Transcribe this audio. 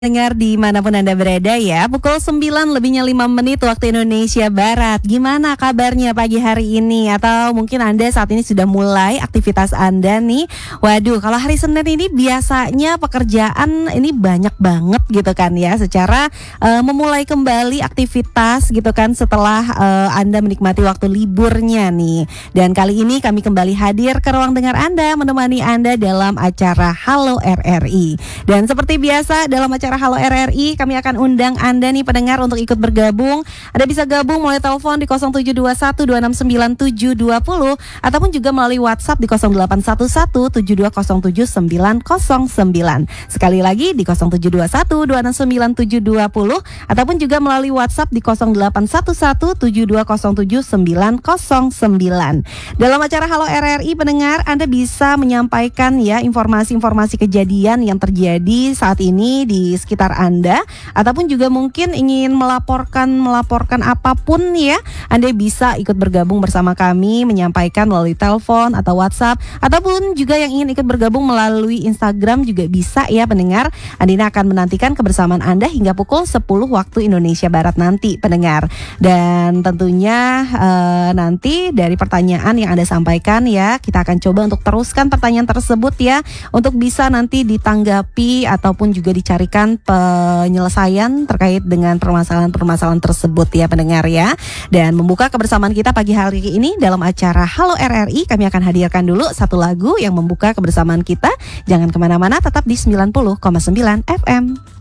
Dengar dimanapun Anda berada ya, pukul 9 lebihnya 5 menit waktu Indonesia Barat. Gimana kabarnya pagi hari ini? Atau mungkin Anda saat ini sudah mulai aktivitas Anda nih. Waduh, kalau hari Senin ini biasanya pekerjaan ini banyak banget gitu kan ya. Secara memulai kembali aktivitas gitu kan setelah Anda menikmati waktu liburnya nih. Dan kali ini kami kembali hadir ke ruang dengar Anda, menemani Anda dalam acara Halo RRI. Dan seperti biasa dalam acara Halo RRI, kami akan undang Anda nih pendengar untuk ikut bergabung. Anda bisa gabung melalui telepon di 0721269720 ataupun juga melalui WhatsApp di 081172079909. Sekali lagi di 0721269720 ataupun juga melalui WhatsApp di 081172079909. Dalam acara Halo RRI pendengar, Anda bisa menyampaikan ya informasi-informasi kejadian yang terjadi saat ini di sekitar Anda, ataupun juga mungkin ingin melaporkan apapun ya. Anda bisa ikut bergabung bersama kami, menyampaikan melalui telepon atau WhatsApp, ataupun juga yang ingin ikut bergabung melalui Instagram juga bisa ya pendengar. Andina akan menantikan kebersamaan Anda hingga pukul 10 waktu Indonesia Barat nanti pendengar. Dan tentunya nanti dari pertanyaan yang Anda sampaikan ya, kita akan coba untuk teruskan pertanyaan tersebut ya, untuk bisa nanti ditanggapi ataupun juga dicarikan penyelesaian terkait dengan permasalahan-permasalahan tersebut ya pendengar ya. Dan membuka kebersamaan kita pagi hari ini dalam acara Halo RRI, kami akan hadirkan dulu satu lagu yang membuka kebersamaan kita. Jangan kemana-mana, tetap di 90,9 FM.